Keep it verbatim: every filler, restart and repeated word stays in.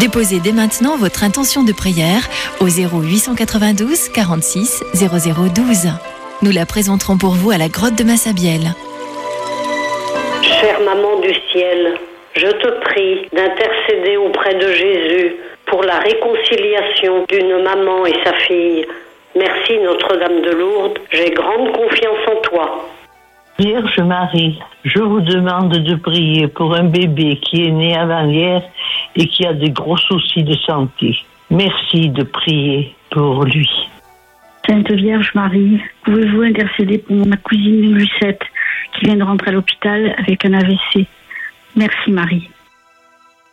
Déposez dès maintenant votre intention de prière au zéro huit cent quatre-vingt-douze quarante-six zéro zéro douze. Nous la présenterons pour vous à la grotte de Massabielle. Chère maman du ciel, je te prie d'intercéder auprès de Jésus pour la réconciliation d'une maman et sa fille. Merci Notre-Dame de Lourdes, j'ai grande confiance en toi. Vierge Marie, je vous demande de prier pour un bébé qui est né avant-hier et qui a de gros soucis de santé. Merci de prier pour lui. Sainte Vierge Marie, pouvez-vous intercéder pour ma cousine Lucette qui vient de rentrer à l'hôpital avec un A V C? Merci Marie.